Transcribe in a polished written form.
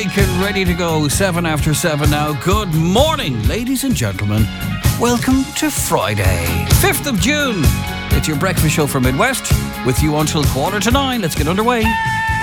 awake and ready to go. 7 after 7 now. Good morning, ladies and gentlemen. Welcome to Friday, 5th of June. It's your breakfast show for Midwest with you until 8:45. Let's get underway.